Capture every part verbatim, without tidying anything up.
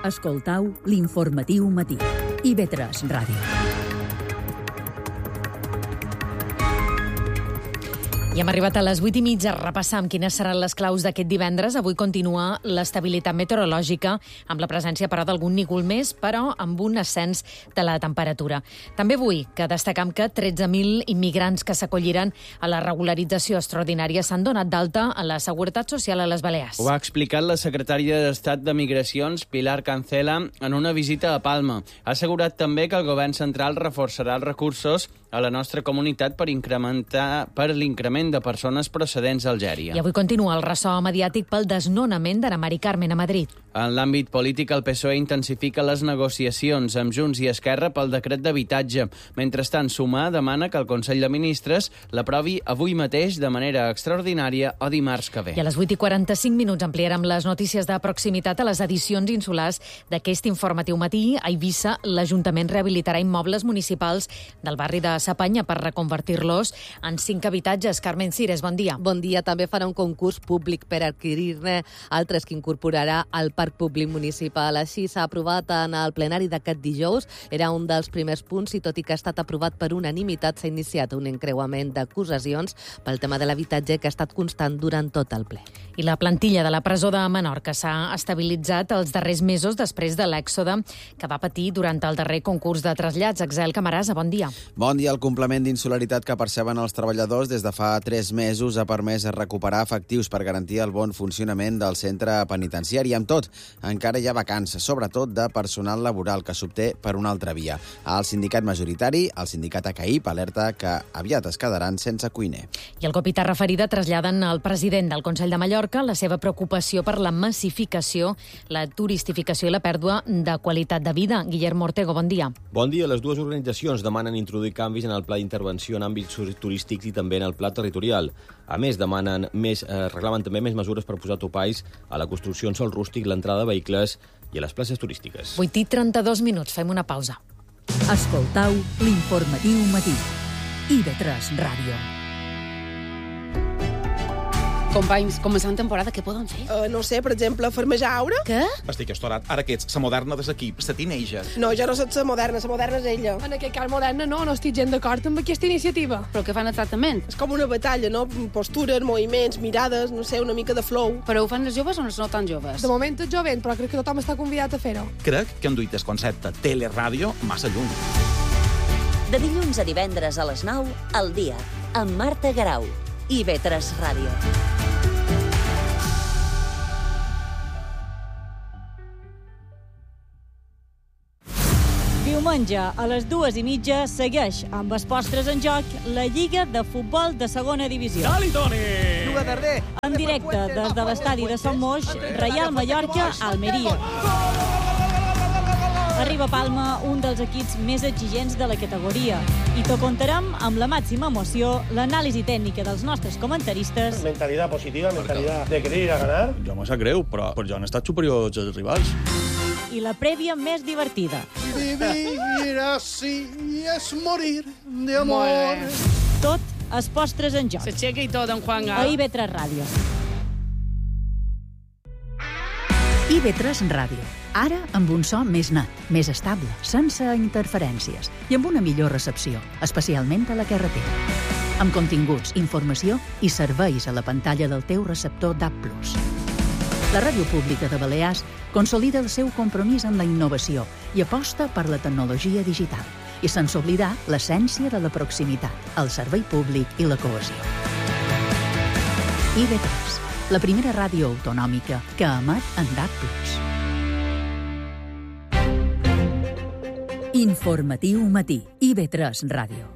Escoltau l'informatiu matí. I V tres Ràdio. I hem arribat a les vuit i mitja a repassar amb quines seran les claus d'aquest divendres. Avui continua l'estabilitat meteorològica, amb la presència, però, d'algun nígol més, però amb un ascens de la temperatura. També vull que destacam que tretze mil immigrants que s'acolliran a la regularització extraordinària s'han donat d'alta a la Seguretat Social a les Balears. Ho ha explicat la secretària d'Estat de Migracions, Pilar Cancela, en una visita a Palma. Ha assegurat també que el govern central reforçarà els recursos a la nostra comunitat per incrementar per l'increment de persones procedents d'Algèria. I avui continua el ressò mediàtic pel desnonament d'Anna Mari Carmen a Madrid. En l'àmbit polític, el P S O E intensifica les negociacions amb Junts i Esquerra pel decret d'habitatge. Mentrestant, Sumar demana que el Consell de Ministres l'aprovi avui mateix de manera extraordinària o dimarts que ve. I a les vuit i quaranta-cinc minuts ampliarem les notícies de proximitat a les edicions insulars d'aquest informatiu matí. A Eivissa, l'Ajuntament rehabilitarà immobles municipals del barri de Sapanya per reconvertir-los en cinc habitatges. Carmen Cires, bon dia. Bon dia. També farà un concurs públic per adquirir-ne altres que incorporarà al Parc Públic Municipal. Així s'ha aprovat en el plenari d'aquest dijous. Era un dels primers punts i, tot i que ha estat aprovat per unanimitat, s'ha iniciat un encreuament d'acusacions pel tema de l'habitatge que ha estat constant durant tot el ple. I la plantilla de la presó de Menorca s'ha estabilitzat els darrers mesos després de l'èxode que va patir durant el darrer concurs de trasllats. Axel Camarasa, bon dia. Bon dia. El complement d'insolidaritat que perceben els treballadors des de fa tres mesos ha permès recuperar efectius per garantir el bon funcionament del centre penitenciari. Amb tot, encara hi ha vacances, sobretot de personal laboral que s'obté per una altra via. El sindicat majoritari, el sindicat A C A I P, alerta que aviat es quedaran sense cuiner. I el Copita referida traslladen al president del Consell de Mallorca la seva preocupació per la massificació, la turistificació i la pèrdua de qualitat de vida. Guillermo Ortego, bon dia. Bon dia. Les dues organitzacions demanen introduir canvis en el pla d'intervenció en àmbits turístics i també en el pla territorial. A més, demanen més, eh, reclamen també més mesures per posar topalls a la construcció en sòl rústic, l'entrada de vehicles i a les places turístiques. vuit i trenta-dos minuts. Fem una pausa. Escoltau l'informatiu matí. I V tres Ràdio. Companys, començant temporada, què poden fer? Uh, no sé, per exemple, farmejar aura? Què? Estic estorat. Ara que ets la moderna de l'equip, la teenager. No, jo no soc la moderna, la moderna és ella. En aquest cas moderna no, no estic gens d'acord amb aquesta iniciativa. Però què fan exactament? És com una batalla, no? Postures, moviments, mirades, no sé, una mica de flow. Però ho fan les joves o no tan joves? De moment és jovent, però crec que tothom està convidat a fer-ho. Crec que han duit el concepte teleràdio massa lluny. De dilluns a divendres a les nou, al dia, amb Marta Garau. I V tres Ràdio. Diumenge, a les dues i mitja, segueix amb els postres en joc la Lliga de Futbol de Segona Divisió. Dali, Toni! En directe des de l'estadi de Sant Moix, Reial Mallorca, Almeria. Arriba a Palma un dels equips més exigents de la categoria i t'ho contarem amb la màxima emoció, l'anàlisi tècnica dels nostres comentaristes. Mentalitat positiva, mentalitat de querer ir a ganar. Jo me sap greu, però, però jo han estat superiors als rivals. I la prèvia més divertida. Vivir así es morir de amor. Tot els postres en joc. S'aixeca i tot, en Juan Gal. A I V tres Ràdio. I V tres Ràdio. Ara amb un so més net, més estable, sense interferències i amb una millor recepció, especialment a la carretera. Amb continguts, informació i serveis a la pantalla del teu receptor D A B plus. La Ràdio Pública de Balears consolida el seu compromís amb la innovació i aposta per la tecnologia digital, i sense oblidar l'essència de la proximitat, el servei públic i la cohesió. I V tres, la primera ràdio autonòmica que emet en D A B plus. Informatiu matí. I V tres Ràdio.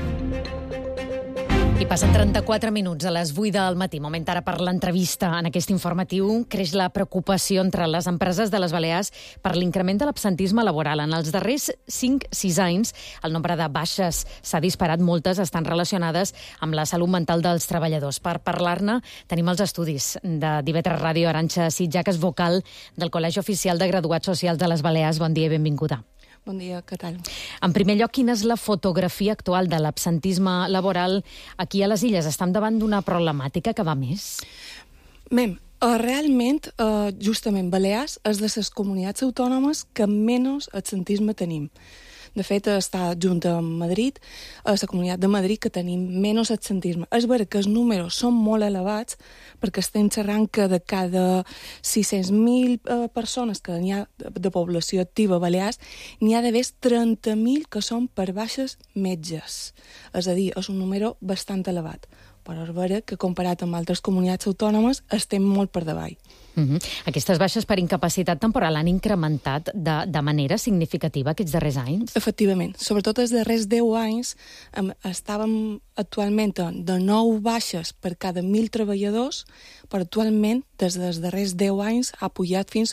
I passen trenta-quatre minuts a les vuit del matí. Moment ara per l'entrevista. En aquest informatiu creix la preocupació entre les empreses de les Balears per l'increment de l'absentisme laboral. En els darrers cinc sis anys, el nombre de baixes s'ha disparat. Moltes estan relacionades amb la salut mental dels treballadors. Per parlar-ne, tenim els estudis de I V tres Ràdio. Arantxa Sitjac, és vocal del Col·legi Oficial de Graduats Socials de les Balears. Bon dia i benvinguda. Bon dia, què tal? En primer lloc, quina és la fotografia actual de l'absentisme laboral aquí a les Illes? Estem davant d'una problemàtica que va més? Mem, Uh, realment, uh, justament, Balears és de les comunitats autònomes que menys absentisme tenim. De fet, està junt amb Madrid, a la Comunitat de Madrid, que tenim menys absentisme. És vera que els números són molt elevats, perquè estem xerrant que de cada sis-cents mil eh, persones que n'hi ha de, de població activa a Balears, n'hi ha d'haver trenta mil que són per baixes metges. És a dir, és un número bastant elevat. Però és vera que comparat amb altres comunitats autònomes estem molt per davall. Uh-huh. Aquestes baixes per incapacitat temporal han incrementat de, de manera significativa aquests darrers anys? Efectivament. Sobretot els darrers deu anys em, estàvem actualment de nou baixes per cada mil treballadors, però actualment, des dels darrers deu anys, ha pujat fins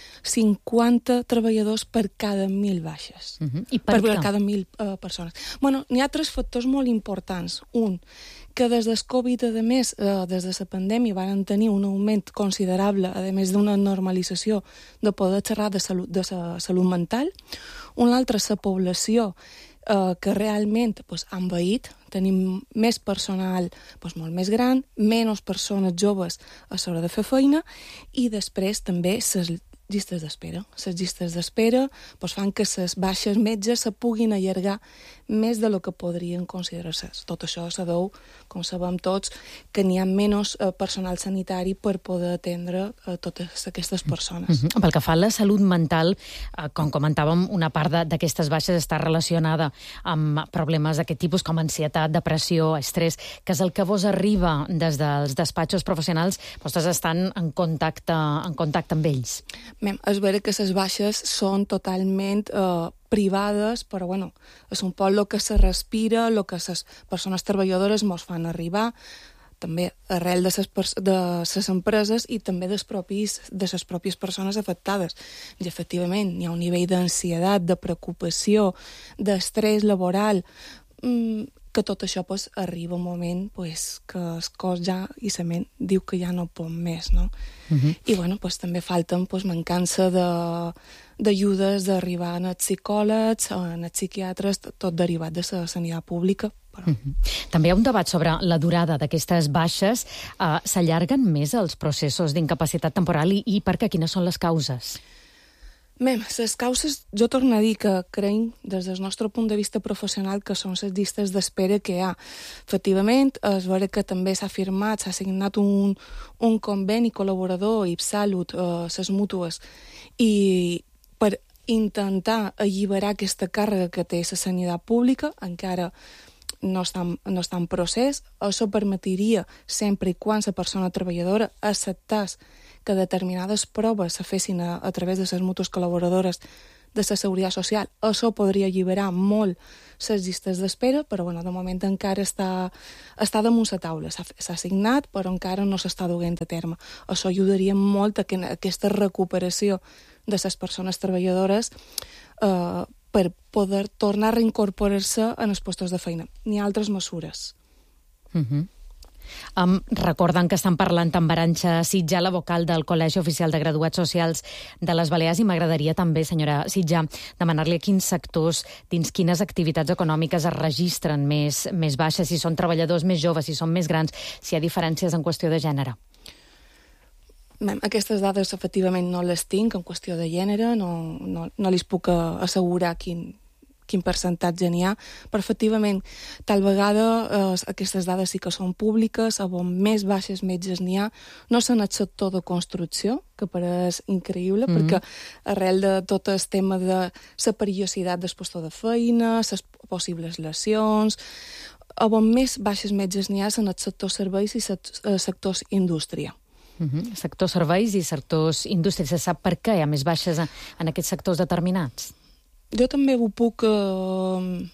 cinquanta treballadors per cada mil baixes. Uh-huh. I per, per cada mil uh, persones. Bueno, n'hi ha tres factors molt importants. Un, que des del Covid, a més, eh, des de la pandèmia, van tenir un augment considerable, a més d'una normalització de poder xerrar de salut, de sa, salut mental. Un altre, la població, eh, que realment pues, ha envaït, tenim més personal pues, molt més gran, menys persones joves a l'hora de fer feina, i després també les llistes d'espera. Les llistes d'espera pues, fan que les baixes metges se puguin allargar més de lo que podrien considerar-se. Tot això se deu, com sabem tots, que n'hi ha menys eh, personal sanitari per poder atendre eh, totes aquestes persones. Uh-huh. Pel que fa a la salut mental, eh, com comentàvem, una part d'aquestes baixes està relacionada amb problemes d'aquest tipus, com ansietat, depressió, estrès, que és el que vos arriba des dels despatxos professionals, vostès estan en contacte, en contacte amb ells. Mem, és vera que les baixes són totalment eh, privades, però bueno, és un poc el que se respira, el que les persones treballadores mos fan arribar, també arrel de les de les empreses i també dels propis, de les pròpies persones afectades. I efectivament, hi ha un nivell d'ansietat, de preocupació, d'estrès laboral, mmm, que tot això pues, arriba un moment pues, que el cos ja i la ment diu que ja no pot més, no? Uh-huh. I bueno, pues, també falten pues, mancança de, d'ajudes d'arribar a psicòlegs, a psiquiatres, tot derivat de la sanitat pública. Però... Uh-huh. També hi ha un debat sobre la durada d'aquestes baixes. Uh, s'allarguen més els processos d'incapacitat temporal i, i per què? Quines són les causes? Mem, les causes, jo torno a dir que creiem, des del nostre punt de vista professional, que són les llistes d'espera que hi ha. Efectivament, és vera que també s'ha firmat, s'ha signat un, un conveni col·laborador, IPSalut, eh, les mútues, i per intentar alliberar aquesta càrrega que té la sanitat pública, encara no està, no està en procés. Això permetria, sempre i quan la persona treballadora acceptés que determinades proves se fessin a, a través de les mútues col·laboradores de la Seguretat Social. Això podria alliberar molt les llistes d'espera, però bueno, de moment encara està, està damunt la taula. S'ha signat, però encara no s'està duent a terme. Això ajudaria molt a que aquesta recuperació de les persones treballadores eh, per poder tornar a reincorporar-se en els postos de feina. N'hi ha altres mesures. Uh-huh. Um, recorden que estan parlant amb Arantxa Sitjà, la vocal del Col·legi Oficial de Graduats Socials de les Balears, i m'agradaria també, senyora Sitjà, demanar-li a quins sectors, dins quines activitats econòmiques es registren més, més baixes, si són treballadors més joves, si són més grans, si hi ha diferències en qüestió de gènere. Aquestes dades, efectivament, no les tinc en qüestió de gènere, no, no, no li puc assegurar quin... quin percentatge n'hi ha, però efectivament tal vegada eh, aquestes dades sí que són públiques, on més baixes metges n'hi ha, no s'han el sector de construcció, que pareix increïble, mm-hmm. perquè arrel de tot el tema de la perillositat del posto de feina, les possibles lesions, on més baixes metges n'hi ha en el sector serveis i el sector indústria. Mm-hmm. Sector serveis i sectors indústria. Se sap per què hi ha més baixes en aquests sectors determinats? Jo també ho puc eh,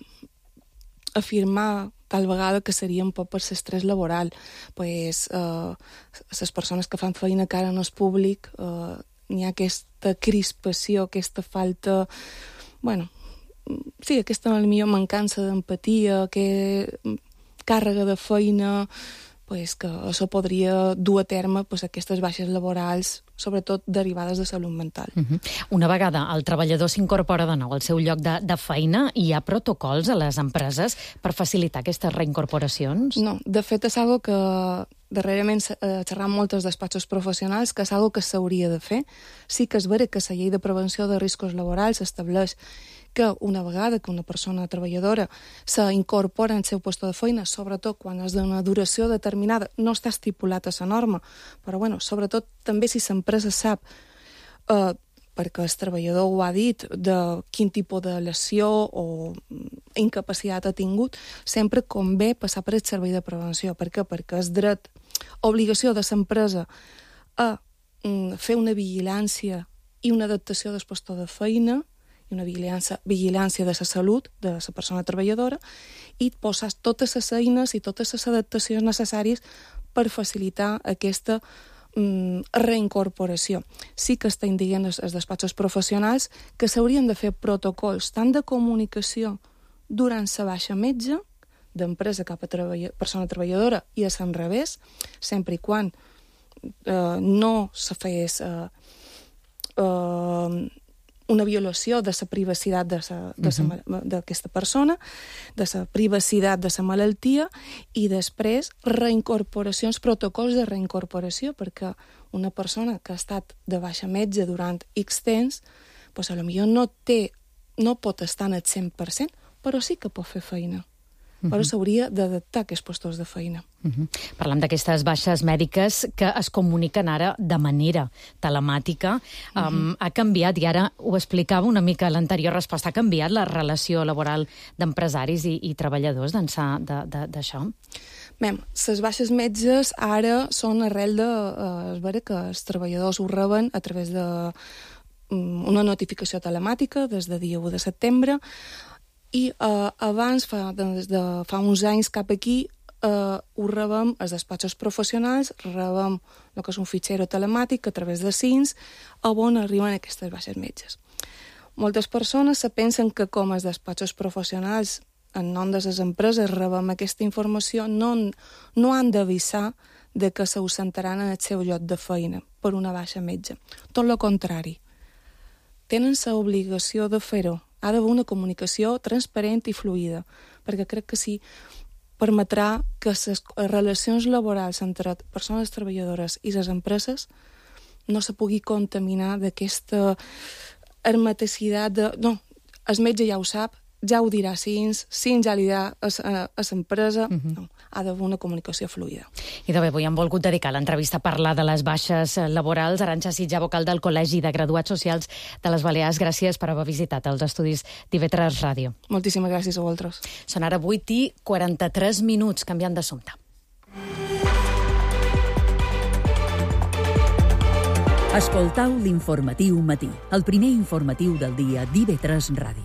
afirmar tal vegada que seria un poc per l'estrès laboral. Pues, eh, les persones que fan feina cara en el públic, eh, n'hi ha aquesta crispació, aquesta falta... Bueno, sí, aquesta millor mancança d'empatia, que càrrega de feina... Pues que això podria dur a terme pues, aquestes baixes laborals, sobretot derivades de salut mental. Uh-huh. Una vegada el treballador s'incorpora de nou al seu lloc de, de feina, hi ha protocols a les empreses per facilitar aquestes reincorporacions? No, de fet és algo que darrerament eh, xerrar amb molts despatxos professionals que és una que s'hauria de fer. Sí que és vera que la llei de prevenció de riscos laborals estableix que una vegada que una persona treballadora s'incorpora en el seu lloc de feina, sobretot quan és d'una duració determinada, no està estipulat a la norma, però bueno, sobretot també si l'empresa sap, eh, perquè el treballador ho ha dit, de quin tipus de lesió o incapacitat ha tingut, sempre convé passar per el servei de prevenció. Per què? Perquè és dret, obligació de l'empresa a mm, fer una vigilància i una adaptació del lloc de feina, i una vigilància, vigilància de la salut de la persona treballadora i posar totes les eines i totes les adaptacions necessàries per facilitar aquesta mm, reincorporació. Sí que està indicant els, els despatxos professionals que s'haurien de fer protocols tant de comunicació durant la baixa metge, d'empresa cap a treball persona treballadora i a l'enrevés, sempre i quan eh, no se fes eh, eh, una violació de la privacitat d'aquesta persona, de la privacitat de la malaltia i després reincorporacions, protocols de reincorporació, perquè una persona que ha estat de baixa metge durant X temps, doncs potser no, té, no pot estar en el cent per cent, però sí que pot fer feina. Però s'hauria d'adaptar aquests postos de feina. Uh-huh. Parlem d'aquestes baixes mèdiques que es comuniquen ara de manera telemàtica. Um, uh-huh. Ha canviat, i ara ho explicava una mica a l'anterior resposta, ha canviat la relació laboral d'empresaris i, i treballadors d'ençà d'això? Bé, les baixes metges ara són arrel de... Eh, és vera que els treballadors ho reben a través de um, una notificació telemàtica des de dia u de setembre. I eh, abans, fa, des de fa uns anys cap aquí, eh, ho rebem als despatxos professionals, rebem el que és un fitxero telemàtic a través de C I N S, on arriben aquestes baixes metges. Moltes persones se pensen que com els despatxos professionals en nom de les empreses rebem aquesta informació, no, no han d'avisar de que s'ausentaran en el seu lloc de feina per una baixa metge. Tot el contrari. Tenen l'obligació de fer-ho. Ha d'haver una comunicació transparent i fluida, perquè crec que sí permetrà que les relacions laborals entre persones treballadores i les empreses no se pugui contaminar d'aquesta hermeticitat de... No, el metge ja ho sap, ja ho dirà C I N S, C I N S ja li dirà a l'empresa... Uh-huh. No, ha d'haver una comunicació fluida. I de bé, avui hem volgut dedicar l'entrevista a parlar de les baixes laborals. Arantxa Sitjà, vocal del Col·legi de Graduats Socials de les Balears, gràcies per haver visitat els estudis d'I V tres Ràdio. Moltíssimes gràcies a vosaltres. Són ara vuit i quaranta-tres minuts, canviant d'assumpte. Escoltau l'informatiu matí, el primer informatiu del dia d'I V tres Ràdio.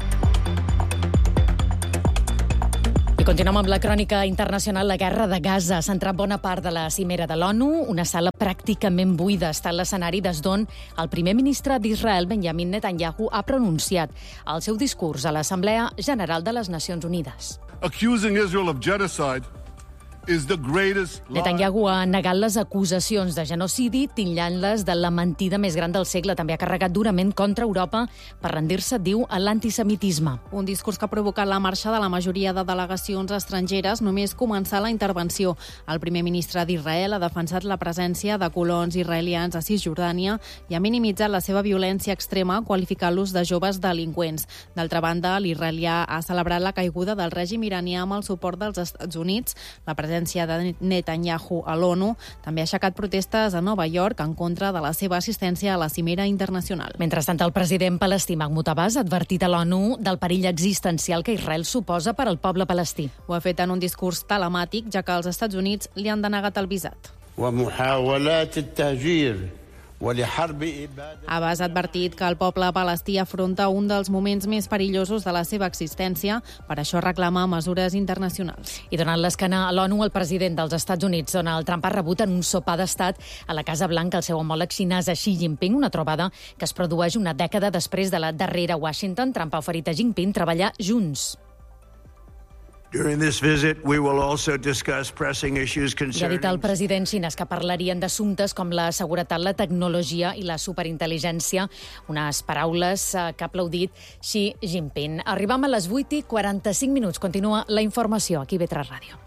Continuem amb la crònica internacional. La guerra de Gaza ha centrat bona part de la cimera de l'ONU. Una sala pràcticament buida està l'escenari des d'on el primer ministre d'Israel, Benjamin Netanyahu, ha pronunciat el seu discurs a l'Assemblea General de les Nacions Unides. Accusing Israel of genocide is the greatest lie. Netanyahu ha negat les acusacions de genocidi, titllant-les de la mentida més gran del segle. També ha carregat durament contra Europa per rendir-se, diu, a l'antisemitisme. Un discurs que ha provocat la marxa de la majoria de delegacions estrangeres només començar la intervenció. El primer ministre d'Israel ha defensat la presència de colons israelians a Cisjordània i ha minimitzat la seva violència extrema, qualificant-los de joves delinqüents. D'altra banda, l'israelià ha celebrat la caiguda del règim iranià amb el suport dels Estats Units. La presència de Netanyahu a l'ONU també ha aixecat protestes a Nova York en contra de la seva assistència a la cimera internacional. Mentrestant, el president palestí Mahmoud Abbas ha advertit a l'ONU del perill existencial que Israel suposa per al poble palestí. Ho ha fet en un discurs telemàtic, ja que els Estats Units li han denegat el visat. Abbas ha advertit que el poble palestí afronta un dels moments més perillosos de la seva existència, per això reclama mesures internacionals. I donant l'esquena a l'ONU, el president dels Estats Units, Donald Trump, ha rebut en un sopar d'estat a la Casa Blanca el seu homòleg xinès Xi Jinping, una trobada que es produeix una dècada després de la darrera a Washington. Trump ha oferit a Jinping treballar junts. During this visit, we will also discuss pressing issues concerning... I ha dit el president xinès que parlarien d'assumptes com la seguretat, la tecnologia i la superintel·ligència, unes paraules que ha aplaudit Xi Jinping. Arribam a les vuit i quaranta-cinc minuts. Continua la informació aquí a I V tres Ràdio.